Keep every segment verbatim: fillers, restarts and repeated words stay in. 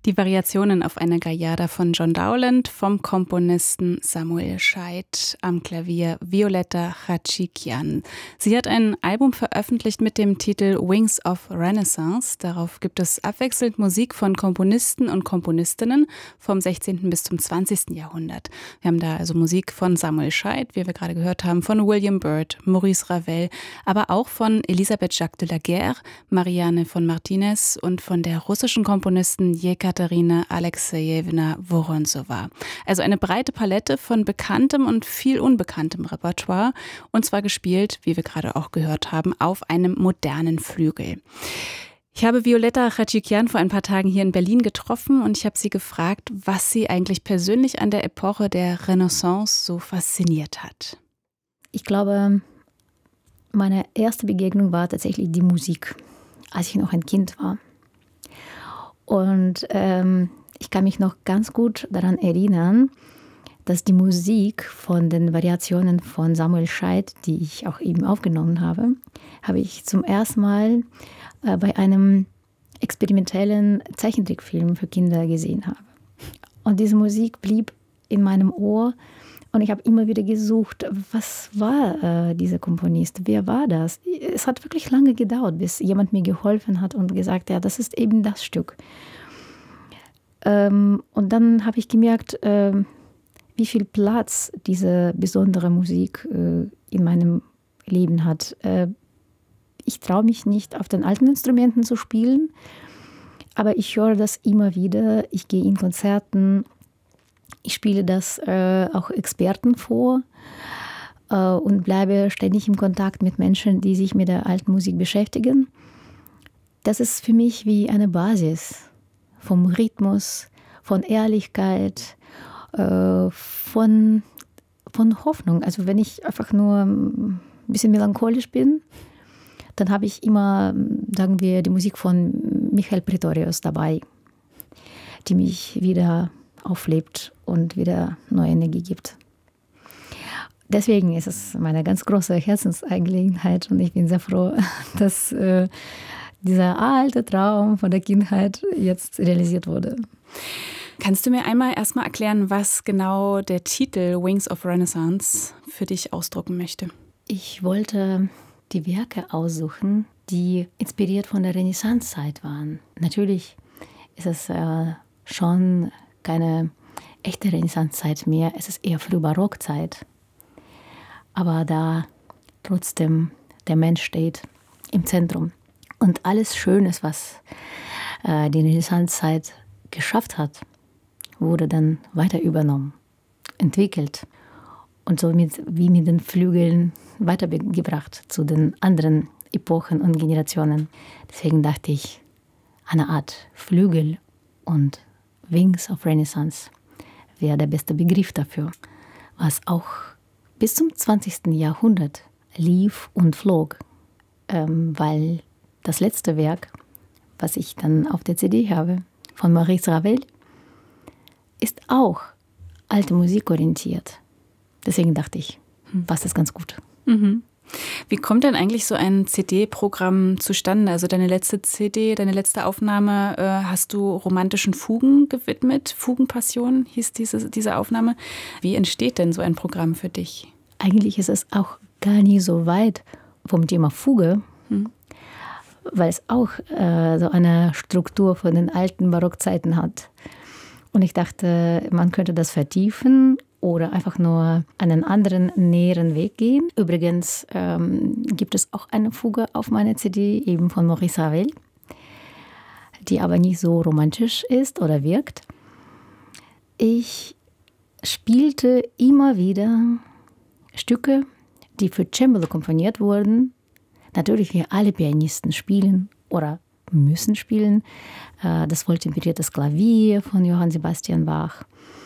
Die Variationen auf eine Gaillada von John Dowland vom Komponisten Samuel Scheidt, am Klavier Violetta Chachikian. Sie hat ein Album veröffentlicht mit dem Titel Wings of Renaissance. Darauf gibt es abwechselnd Musik von Komponisten und Komponistinnen vom sechzehnten bis zum zwanzigsten Jahrhundert. Wir haben da also Musik von Samuel Scheidt, wie wir gerade gehört haben, von William Byrd, Maurice Ravel, aber auch von Elisabeth Jacques de la Guerre, Marianne von Martinez und von der russischen Komponistin Jekaterina Alexejewna Woronzowa. Also eine breite Palette von bekanntem und viel unbekanntem Repertoire, und zwar gespielt, wie wir gerade auch gehört haben, auf einem modernen Flügel. Ich habe Violetta Chachikian vor ein paar Tagen hier in Berlin getroffen und ich habe sie gefragt, was sie eigentlich persönlich an der Epoche der Renaissance so fasziniert hat. Ich glaube, meine erste Begegnung war tatsächlich die Musik, als ich noch ein Kind war. Und ähm, ich kann mich noch ganz gut daran erinnern, dass die Musik von den Variationen von Samuel Scheidt, die ich auch eben aufgenommen habe, habe ich zum ersten Mal äh, bei einem experimentellen Zeichentrickfilm für Kinder gesehen habe. Und diese Musik blieb in meinem Ohr und ich habe immer wieder gesucht, was war äh, dieser Komponist, wer war das? Es hat wirklich lange gedauert, bis jemand mir geholfen hat und gesagt, ja, das ist eben das Stück. Ähm, und dann habe ich gemerkt, äh, wie viel Platz diese besondere Musik äh, in meinem Leben hat. Äh, ich traue mich nicht, auf den alten Instrumenten zu spielen, aber ich höre das immer wieder. Ich gehe in Konzerten, ich spiele das äh, auch Experten vor äh, und bleibe ständig im Kontakt mit Menschen, die sich mit der alten Musik beschäftigen. Das ist für mich wie eine Basis vom Rhythmus, von Ehrlichkeit, äh, von, von Hoffnung. Also wenn ich einfach nur ein bisschen melancholisch bin, dann habe ich immer, sagen wir, die Musik von Michael Pretorius dabei, die mich wieder auflebt und wieder neue Energie gibt. Deswegen ist es meine ganz große Herzensangelegenheit und ich bin sehr froh, dass äh, dieser alte Traum von der Kindheit jetzt realisiert wurde. Kannst du mir einmal erstmal erklären, was genau der Titel Wings of Renaissance für dich ausdrücken möchte? Ich wollte die Werke aussuchen, die inspiriert von der Renaissancezeit waren. Natürlich ist es äh, schon keine echte Renaissancezeit mehr, es ist eher Frühbarockzeit. Aber da trotzdem der Mensch steht im Zentrum. Und alles Schönes, was äh, die Renaissancezeit geschafft hat, wurde dann weiter übernommen, entwickelt und somit wie mit den Flügeln weitergebracht zu den anderen Epochen und Generationen. Deswegen dachte ich, eine Art Flügel und Wings of Renaissance wäre der beste Begriff dafür, was auch bis zum zwanzigsten Jahrhundert lief und flog, ähm, weil das letzte Werk, was ich dann auf der C D habe, von Maurice Ravel, ist auch alte Musik orientiert. Deswegen dachte ich, passt das ganz gut. Mhm. Wie kommt denn eigentlich so ein C D-Programm zustande? Also deine letzte C D, deine letzte Aufnahme, äh, hast du romantischen Fugen gewidmet? Fugenpassion hieß diese, diese Aufnahme. Wie entsteht denn so ein Programm für dich? Eigentlich ist es auch gar nicht so weit vom Thema Fuge, hm. weil es auch äh, so eine Struktur von den alten Barockzeiten hat. Und ich dachte, man könnte das vertiefen oder einfach nur einen anderen, näheren Weg gehen. Übrigens ähm, gibt es auch eine Fuge auf meiner C D, eben von Maurice Ravel, die aber nicht so romantisch ist oder wirkt. Ich spielte immer wieder Stücke, die für Cembalo komponiert wurden. Natürlich, wie alle Pianisten spielen oder müssen spielen. Das wohltemperiertes Klavier von Johann Sebastian Bach.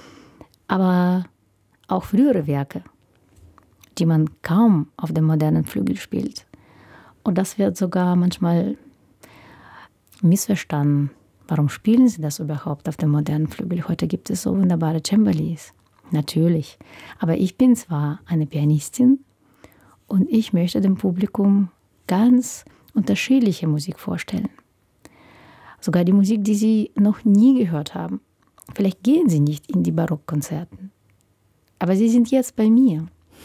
Aber auch frühere Werke, die man kaum auf dem modernen Flügel spielt. Und das wird sogar manchmal missverstanden. Warum spielen sie das überhaupt auf dem modernen Flügel? Heute gibt es so wunderbare Cembalis. Natürlich. Aber ich bin zwar eine Pianistin und ich möchte dem Publikum ganz unterschiedliche Musik vorstellen. Sogar die Musik, die Sie noch nie gehört haben. Vielleicht gehen Sie nicht in die Barockkonzerten. Aber Sie sind jetzt bei mir.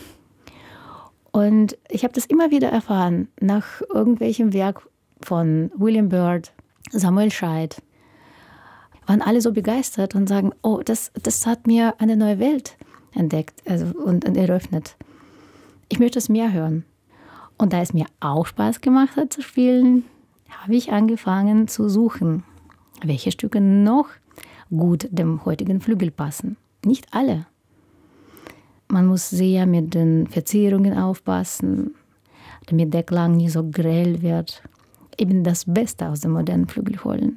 Und ich habe das immer wieder erfahren, nach irgendwelchem Werk von William Byrd, Samuel Scheidt, waren alle so begeistert und sagen, oh, das, das hat mir eine neue Welt entdeckt also, und, und eröffnet. Ich möchte es mehr hören. Und da es mir auch Spaß gemacht hat zu spielen, habe ich angefangen zu suchen, welche Stücke noch gut dem heutigen Flügel passen. Nicht alle. Man muss sehr mit den Verzierungen aufpassen, damit der Klang nicht so grell wird. Eben das Beste aus dem modernen Flügel holen.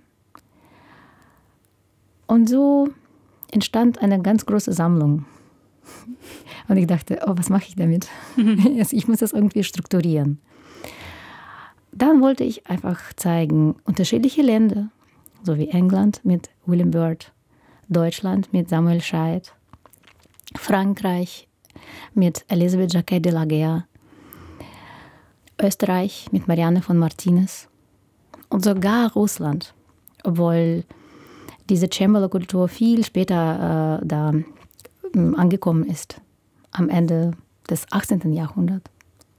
Und so entstand eine ganz große Sammlung. Und ich dachte, oh, was mache ich damit? Ich muss das irgendwie strukturieren. Dann wollte ich einfach zeigen, unterschiedliche Länder, so wie England mit William Byrd, Deutschland mit Samuel Scheidt, Frankreich mit Elisabeth Jacquet de la Guerre, Österreich mit Marianne von Martinez und sogar Russland, obwohl diese Cembalo-Kultur viel später äh, da äh, angekommen ist, am Ende des achtzehnten. Jahrhunderts.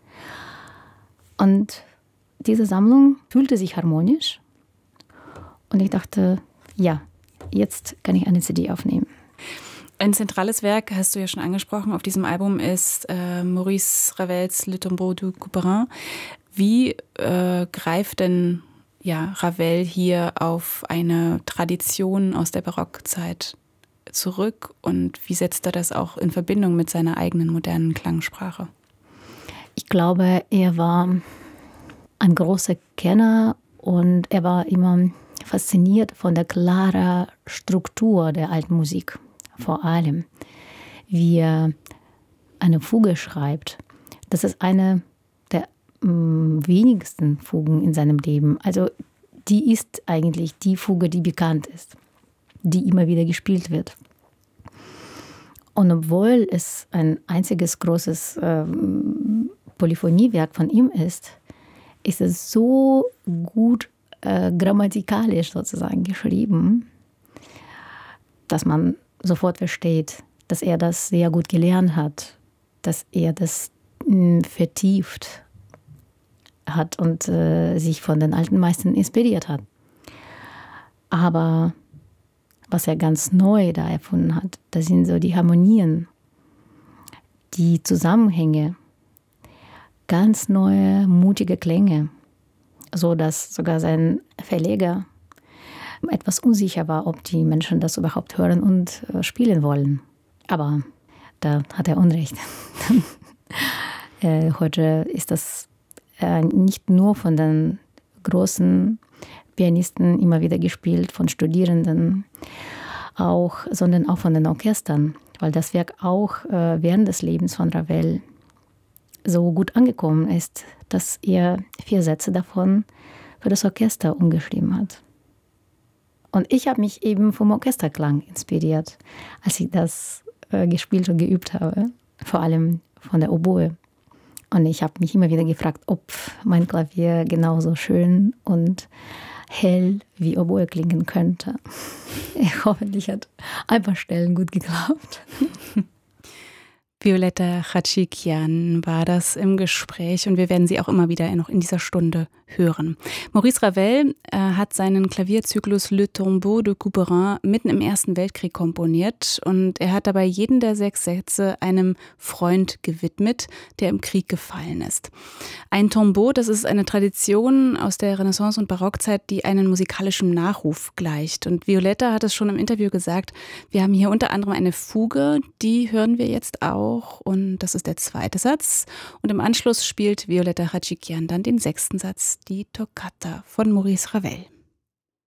Und diese Sammlung fühlte sich harmonisch und ich dachte, ja, jetzt kann ich eine C D aufnehmen. Ein zentrales Werk, hast du ja schon angesprochen, auf diesem Album ist äh, Maurice Ravels Le Tombeau du Couperin. Wie äh, greift denn ja, Ravel hier auf eine Tradition aus der Barockzeit zurück und wie setzt er das auch in Verbindung mit seiner eigenen modernen Klangsprache? Ich glaube, er war ein großer Kenner und er war immer fasziniert von der klaren Struktur der alten Musik. Vor allem, wie er eine Fuge schreibt. Das ist eine der mh, wenigsten Fugen in seinem Leben. Also die ist eigentlich die Fuge, die bekannt ist, die immer wieder gespielt wird. Und obwohl es ein einziges großes ähm, Polyphoniewerk von ihm ist, ist es so gut äh, grammatikalisch sozusagen geschrieben, dass man sofort versteht, dass er das sehr gut gelernt hat, dass er das mh, vertieft hat und äh, sich von den alten Meistern inspiriert hat. Aber was er ganz neu da erfunden hat, das sind so die Harmonien, die Zusammenhänge, ganz neue, mutige Klänge, so dass sogar sein Verleger etwas unsicher war, ob die Menschen das überhaupt hören und äh, spielen wollen. Aber da hat er Unrecht. äh, heute ist das äh, nicht nur von den großen Pianisten immer wieder gespielt, von Studierenden, auch, sondern auch von den Orchestern, weil das Werk auch äh, während des Lebens von Ravel so gut angekommen ist, dass er vier Sätze davon für das Orchester umgeschrieben hat. Und ich habe mich eben vom Orchesterklang inspiriert, als ich das äh, gespielt und geübt habe, vor allem von der Oboe. Und ich habe mich immer wieder gefragt, ob mein Klavier genauso schön und hell wie Oboe klingen könnte. Hoffentlich hat ein paar Stellen gut geklappt. Violetta Khachikyan war das im Gespräch und wir werden sie auch immer wieder noch in dieser Stunde hören. Maurice Ravel äh, hat seinen Klavierzyklus Le Tombeau de Couperin mitten im Ersten Weltkrieg komponiert und er hat dabei jeden der sechs Sätze einem Freund gewidmet, der im Krieg gefallen ist. Ein Tombeau, das ist eine Tradition aus der Renaissance- und Barockzeit, die einen musikalischen Nachruf gleicht. Und Violetta hat es schon im Interview gesagt, wir haben hier unter anderem eine Fuge, die hören wir jetzt auch. Und das ist der zweite Satz. Und im Anschluss spielt Violetta Khachikyan dann den sechsten Satz, die Toccata von Maurice Ravel.